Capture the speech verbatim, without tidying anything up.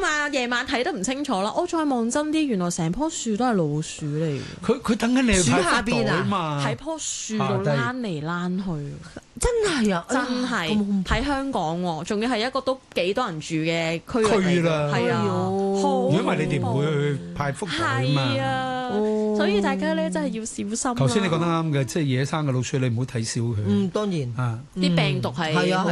嘛，夜晚睇得唔清楚啦。我再望真啲，原來成棵樹都係老鼠嚟。 佢佢等緊你去樹派福下邊啊袋嘛， 喺棵樹度躝嚟躝去， 真係啊， 真哎呀係喺香港喎，仲要係一個都幾多人住嘅區域區嚟㗎啦係啊，好因為你哋唔會去派福袋啊係嘛。 啊， 哦所以大家咧真係要小心啊。 頭先你講得啱嘅，即係野生嘅老鼠，你唔好睇小佢。 嗯，當然啊。 啲病毒係係啊。